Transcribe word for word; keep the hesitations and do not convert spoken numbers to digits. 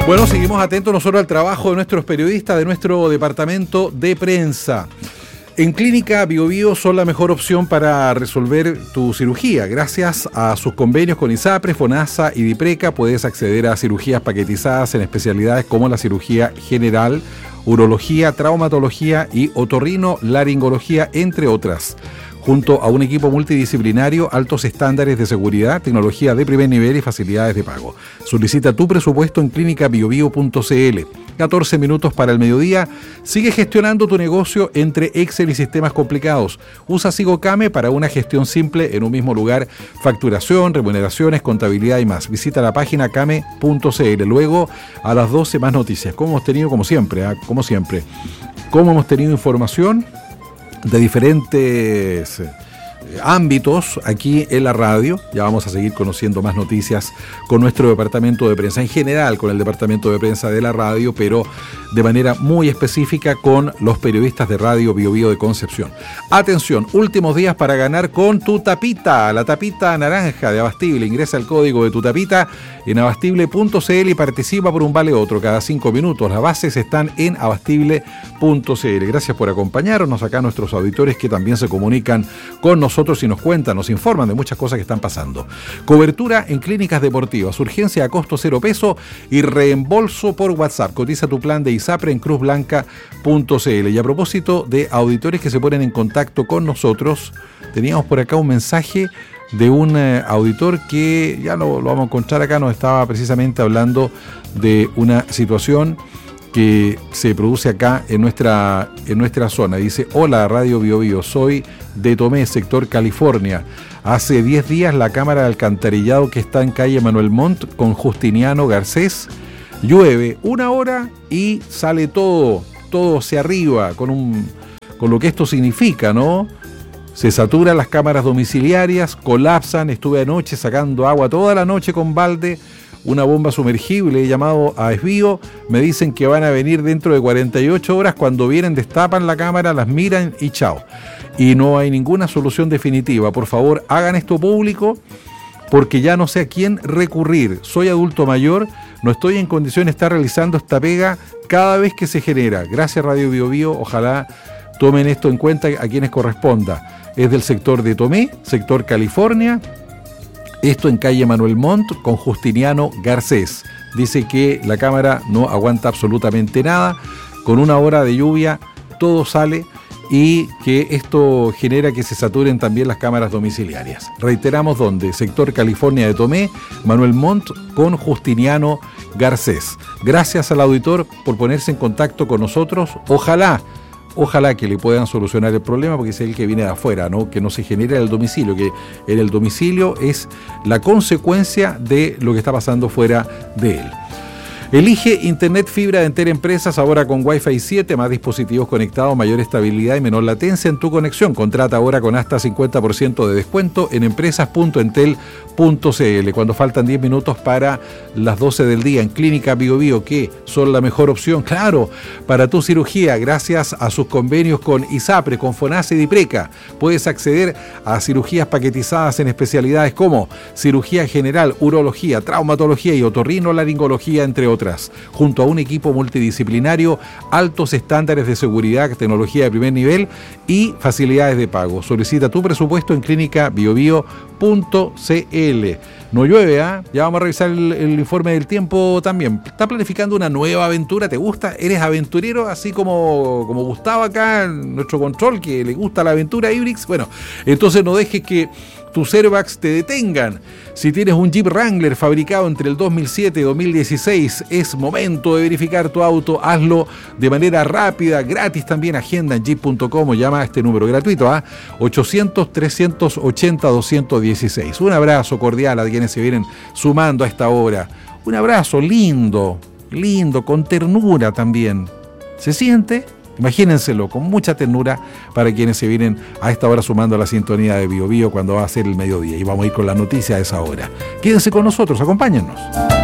Bueno, seguimos atentos nosotros al trabajo de nuestros periodistas de nuestro departamento de prensa. En Clínica Bio Bio son la mejor opción para resolver tu cirugía. Gracias a sus convenios con ISAPRE, FONASA y DIPRECA puedes acceder a cirugías paquetizadas en especialidades como la cirugía general, urología, traumatología y otorrinolaringología, entre otras. Junto a un equipo multidisciplinario, altos estándares de seguridad, tecnología de primer nivel y facilidades de pago. Solicita tu presupuesto en clínica bio bio punto c l. catorce minutos para el mediodía. Sigue gestionando tu negocio entre Excel y sistemas complicados. Usa SigoCame para una gestión simple en un mismo lugar. Facturación, remuneraciones, contabilidad y más. Visita la página came punto c l. Luego, a las doce, más noticias. Como hemos tenido, como siempre, ¿eh? como siempre. Como hemos tenido información de diferentes ámbitos aquí en la radio. Ya vamos a seguir conociendo más noticias con nuestro departamento de prensa, en general con el departamento de prensa de la radio, pero de manera muy específica con los periodistas de Radio Bio Bio de Concepción. Atención, últimos días para ganar con tu tapita, la tapita naranja de Abastible. Ingresa el código de tu tapita en abastible punto c l y participa por un vale otro cada cinco minutos. Las bases están en abastible punto c l. Gracias por acompañarnos acá, nuestros auditores que también se comunican con nosotros y nos cuentan, nos informan de muchas cosas que están pasando. Cobertura en clínicas deportivas, urgencia a costo cero peso y reembolso por WhatsApp. Cotiza tu plan de ISAPRE en cruz blanca punto c l. Y a propósito de auditores que se ponen en contacto con nosotros, teníamos por acá un mensaje de un eh, auditor que ya lo, lo vamos a encontrar acá, nos estaba precisamente hablando de una situación que se produce acá en nuestra, en nuestra zona. Dice: hola Radio Bio Bio, soy de Tomé, sector California. Hace diez días la cámara de alcantarillado que está en calle Manuel Montt con Justiniano Garcés llueve una hora y sale todo, todo hacia arriba, con, un, con lo que esto significa, ¿no? Se saturan las cámaras domiciliarias, colapsan. Estuve anoche sacando agua toda la noche con balde, una bomba sumergible llamado a Esbío. Me dicen que van a venir dentro de cuarenta y ocho horas. Cuando vienen, destapan la cámara, las miran y chao. Y no hay ninguna solución definitiva. Por favor, hagan esto público, porque ya no sé a quién recurrir. Soy adulto mayor, no estoy en condición de estar realizando esta pega cada vez que se genera. Gracias Radio Bio Bio, ojalá tomen esto en cuenta a quienes corresponda. Es del sector de Tomé, sector California. Esto en calle Manuel Montt con Justiniano Garcés. Dice que la cámara no aguanta absolutamente nada. Con una hora de lluvia todo sale y que esto genera que se saturen también las cámaras domiciliarias. Reiteramos dónde: sector California de Tomé, Manuel Montt con Justiniano Garcés. Gracias al auditor por ponerse en contacto con nosotros. Ojalá Ojalá que le puedan solucionar el problema, porque es el que viene de afuera, ¿no? Que no se genere en el domicilio, que en el domicilio es la consecuencia de lo que está pasando fuera de él. Elige Internet Fibra de Entel Empresas, ahora con Wi-Fi siete, más dispositivos conectados, mayor estabilidad y menor latencia en tu conexión. Contrata ahora con hasta cincuenta por ciento de descuento en empresas punto entel punto c l. Cuando faltan diez minutos para las doce del día, en Clínica Bio Bio, que son la mejor opción, claro, para tu cirugía, gracias a sus convenios con ISAPRE, con FONASA y DIPRECA. Puedes acceder a cirugías paquetizadas en especialidades como cirugía general, urología, traumatología y otorrinolaringología, entre otras. Otras, junto a un equipo multidisciplinario, altos estándares de seguridad, tecnología de primer nivel y facilidades de pago. Solicita tu presupuesto en clínica bio bio punto c l. No llueve, ¿ah? ¿eh? Ya vamos a revisar el, el informe del tiempo también. ¿Estás planificando una nueva aventura? ¿Te gusta? ¿Eres aventurero? Así como, como Gustavo acá, nuestro control, que le gusta la aventura Ibrix. Bueno, entonces no dejes que tus airbags te detengan. Si tienes un Jeep Wrangler fabricado entre el dos mil siete y dos mil dieciséis, es momento de verificar tu auto. Hazlo de manera rápida, gratis también. Agenda en jeep punto com o llama a este número gratuito a ochocientos, trescientos ochenta, doscientos dieciséis. Un abrazo cordial a quienes se vienen sumando a esta hora. Un abrazo lindo, lindo, con ternura también. ¿Se siente? Imagínenselo, con mucha ternura para quienes se vienen a esta hora sumando a la sintonía de Bio Bio cuando va a ser el mediodía. Y vamos a ir con la noticia a esa hora. Quédense con nosotros, acompáñennos.